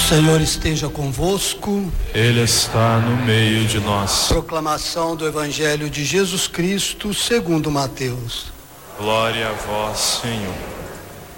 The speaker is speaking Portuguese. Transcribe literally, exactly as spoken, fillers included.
Senhor esteja convosco. Ele está no meio de nós. Proclamação do Evangelho de Jesus Cristo segundo Mateus. Glória a vós, Senhor.